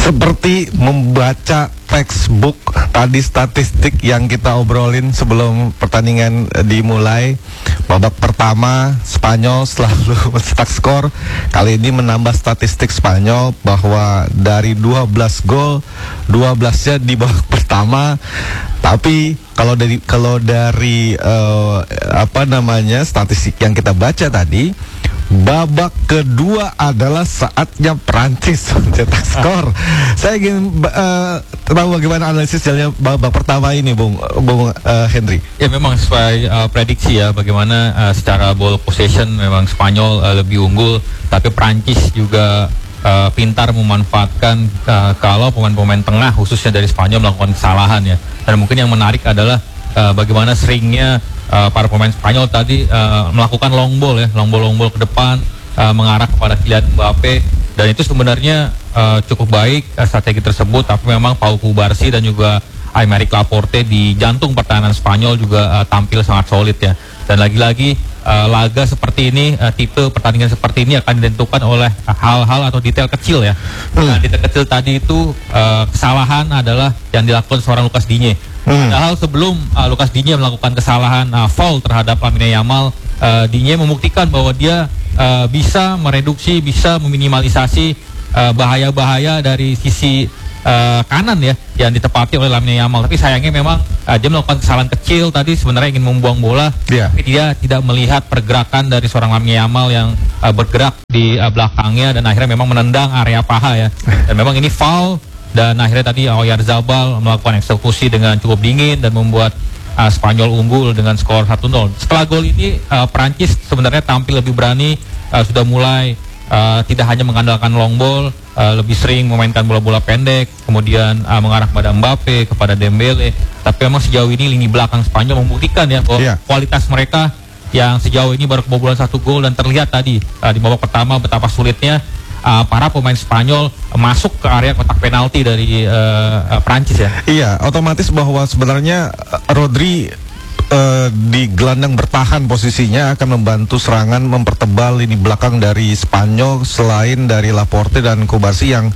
Seperti membaca textbook tadi statistik yang kita obrolin sebelum pertandingan dimulai. Babak pertama Spanyol selalu mencetak skor. Kali ini menambah statistik Spanyol bahwa dari 12 gol 12-nya di babak pertama. Tapi kalau dari statistik yang kita baca tadi, babak kedua adalah saatnya Prancis mencetak skor. Saya ingin tahu bagaimana analisis jalannya babak pertama ini, Bung Henry. Ya, memang sesuai prediksi ya, bagaimana secara ball possession memang Spanyol lebih unggul, tapi Prancis juga pintar memanfaatkan kalau pemain-pemain tengah khususnya dari Spanyol melakukan kesalahan ya. Dan mungkin yang menarik adalah bagaimana seringnya para pemain Spanyol tadi melakukan long ball ke depan, mengarah kepada Kylian Mbappe, dan itu sebenarnya cukup baik strategi tersebut. Tapi memang Pau Cubarsí dan juga Aymeric Laporte di jantung pertahanan Spanyol juga tampil sangat solid ya. Dan lagi-lagi laga seperti ini, tipe pertandingan seperti ini akan ditentukan oleh hal-hal atau detail kecil ya. Nah, detail kecil tadi itu kesalahan adalah yang dilakukan seorang Lucas Digne. Padahal sebelum Lucas Digne melakukan kesalahan foul terhadap Lamine Yamal, Digne membuktikan bahwa dia bisa mereduksi, bisa meminimalisasi bahaya-bahaya dari sisi kanan ya, yang ditepati oleh Lamine Yamal. Tapi sayangnya memang dia melakukan kesalahan kecil tadi, sebenarnya ingin membuang bola, tapi dia tidak melihat pergerakan dari seorang Lamine Yamal yang bergerak di belakangnya dan akhirnya memang menendang area paha ya. Dan memang ini foul, dan akhirnya tadi Oyarzabal melakukan eksekusi dengan cukup dingin dan membuat Spanyol unggul dengan skor 1-0. Setelah gol ini Prancis sebenarnya tampil lebih berani, sudah mulai tidak hanya mengandalkan long ball, lebih sering memainkan bola-bola pendek, kemudian mengarah kepada Mbappe, kepada Dembele. Tapi memang sejauh ini lini belakang Spanyol membuktikan ya bahwa kualitas mereka yang sejauh ini baru kebobolan 1 gol, dan terlihat tadi di babak pertama betapa sulitnya para pemain Spanyol masuk ke area kotak penalti dari Prancis ya. Iya, otomatis bahwa sebenarnya Rodri di gelandang bertahan posisinya akan membantu serangan, mempertebal lini belakang dari Spanyol selain dari Laporte dan Cubarsí yang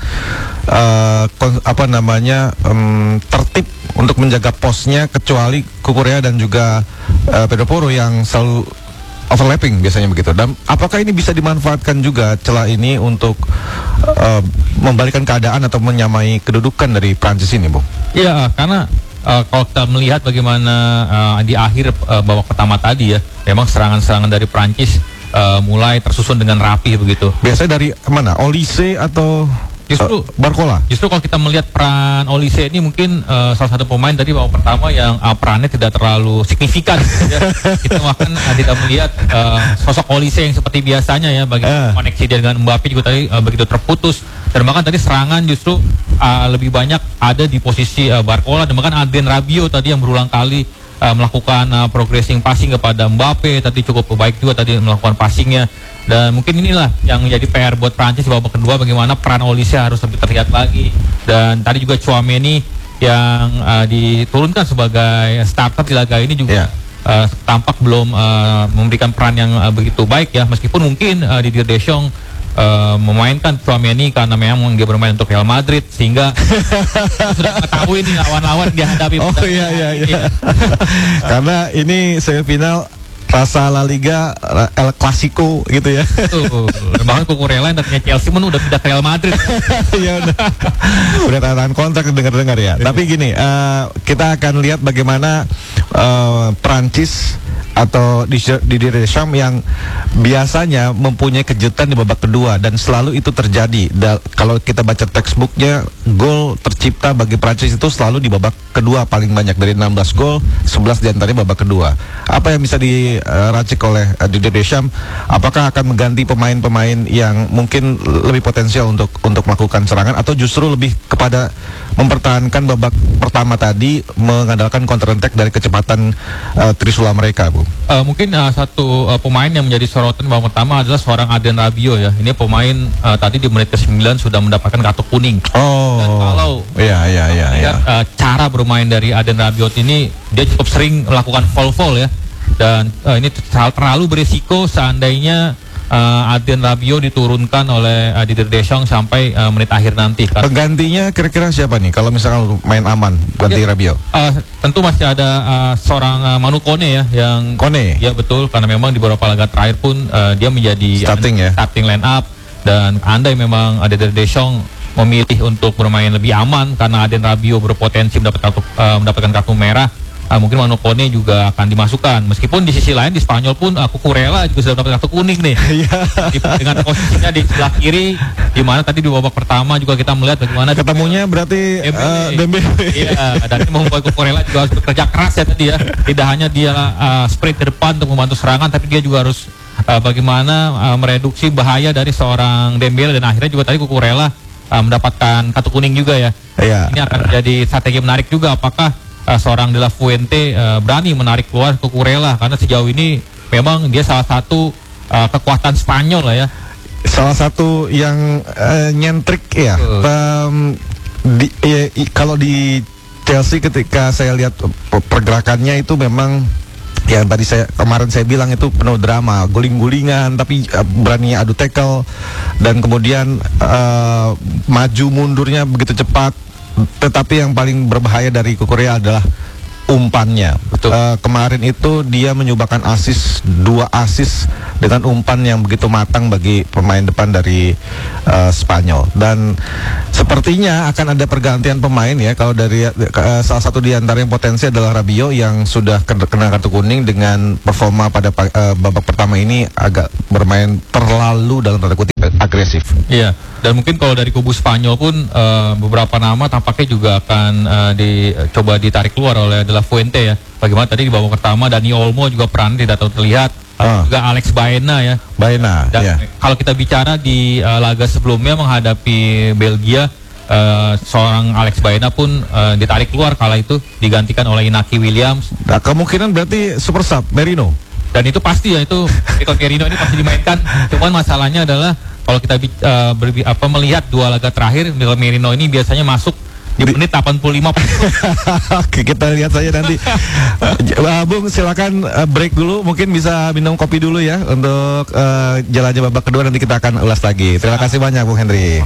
tertib untuk menjaga posnya, kecuali Cucurella dan juga Pedro Porro yang selalu overlapping biasanya begitu. Dan apakah ini bisa dimanfaatkan juga celah ini untuk membalikkan keadaan atau menyamai kedudukan dari Prancis ini, Bung? Iya, karena kalau kita melihat bagaimana di akhir babak pertama tadi ya, memang serangan-serangan dari Prancis mulai tersusun dengan rapi begitu. Biasanya dari mana? Olise atau justru Barcola? Justru kalau kita melihat peran Olise ini mungkin salah satu pemain tadi babak pertama yang perannya tidak terlalu signifikan gitu ya. Kita bahkan tidak melihat sosok Olise yang seperti biasanya ya, bagi koneksi dia dengan Mbappe juga tadi begitu terputus. Dan bahkan tadi serangan justru lebih banyak ada di posisi Barcola, dan bahkan Adrien Rabiot tadi yang berulang kali melakukan progressing passing kepada Mbappe, tadi cukup baik juga tadi melakukan passingnya. Dan mungkin inilah yang menjadi PR buat Prancis di babak kedua, bagaimana peran Olise harus lebih terlihat lagi. Dan tadi juga Tchouaméni yang diturunkan sebagai starter di laga ini juga tampak belum memberikan peran yang begitu baik ya, meskipun mungkin Didier Deschamps memainkan Tchouaméni karena memang dia bermain untuk Real Madrid, sehingga sudah mengetahui nih lawan-lawan dihadapi. Oh iya. Karena ini semifinal rasa La Liga, El Clasico gitu ya. Bahkan Cucurella yang tadinya Chelsea udah pindah ke Real Madrid. Ya udah tanda kontrak, dengar ya. Tapi gini, kita akan lihat bagaimana Prancis atau Didier Deschamps yang biasanya mempunyai kejutan di babak kedua, dan selalu itu terjadi. Kalau kita baca textbooknya, gol tercipta bagi Prancis itu selalu di babak kedua paling banyak, dari 16 gol 11 diantaranya babak kedua. Apa yang bisa diracik oleh Didier Deschamps? Apakah akan mengganti pemain-pemain yang mungkin lebih potensial untuk melakukan serangan, atau justru lebih kepada mempertahankan babak pertama tadi, mengandalkan counter attack dari kecepatan Trisula mereka, Bu? Mungkin satu pemain yang menjadi sorotan babak pertama adalah seorang Adrien Rabiot ya. Ini pemain tadi di menit ke-9 sudah mendapatkan kartu kuning. Dan kalau cara bermain dari Adrien Rabiot ini, dia cukup sering melakukan foul ya. Dan ini terlalu berisiko seandainya Adrien Rabiot diturunkan oleh Didier Deschamps sampai menit akhir nanti. Penggantinya kira-kira siapa nih kalau misalkan main aman ganti Rabiot? Tentu masih ada seorang Manu Kone ya yang Kone. Ya betul, karena memang di beberapa laga terakhir pun dia menjadi starting line up, dan andai memang Didier Deschamps memilih untuk bermain lebih aman karena Adrien Rabiot berpotensi mendapatkan kartu merah, mungkin Manu Kone juga akan dimasukkan. Meskipun di sisi lain di Spanyol pun Cucurella juga sudah mendapat kartu kuning nih. Dengan posisinya di sebelah kiri, di mana tadi di babak pertama juga kita melihat bagaimana ketemunya berarti Dembele. Iya, dan ini membuat Cucurella juga harus bekerja keras ya tadi ya. Tidak hanya dia sprint ke depan untuk membantu serangan, tapi dia juga harus bagaimana mereduksi bahaya dari seorang Dembele, dan akhirnya juga tadi Cucurella mendapatkan kartu kuning juga ya. Ini akan jadi strategi menarik juga, apakah seorang De La Fuente berani menarik keluar Cucurella, karena sejauh ini memang dia salah satu kekuatan Spanyol lah ya. Salah satu yang nyentrik ya. Kalau di Chelsea ketika saya lihat pergerakannya itu memang yang tadi kemarin saya bilang itu penuh drama, guling-gulingan, tapi berani adu tackle, dan kemudian maju mundurnya begitu cepat. Tetapi yang paling berbahaya dari Cucurella adalah umpannya. Kemarin itu dia menyumbangkan 2 asis dengan umpan yang begitu matang bagi pemain depan dari Spanyol. Dan sepertinya akan ada pergantian pemain ya. Kalau dari salah satu di antara yang potensi adalah Rabiot yang sudah kena kartu kuning dengan performa pada babak pertama ini agak bermain terlalu dalam tanda kutip agresif. Iya. Dan mungkin kalau dari kubu Spanyol pun beberapa nama tampaknya juga akan dicoba ditarik keluar oleh De La Fuente ya. Bagaimana tadi di babak pertama Dani Olmo juga peran tidak tahu terlihat. Juga Alex Baena ya. Dan kalau kita bicara di laga sebelumnya menghadapi Belgia, seorang Alex Baena pun ditarik keluar kala itu digantikan oleh Inaki Williams. Nah, kemungkinan berarti super sub Merino. Dan itu pasti ya, itu Merino ini pasti dimainkan. Cuman masalahnya adalah kalau kita melihat 2 laga terakhir, Merino ini biasanya masuk di menit 85. Oke, kita lihat saja nanti. Bung, silakan break dulu, mungkin bisa minum kopi dulu ya untuk jalannya babak kedua, nanti kita akan ulas lagi. Terima kasih banyak Bung Henry.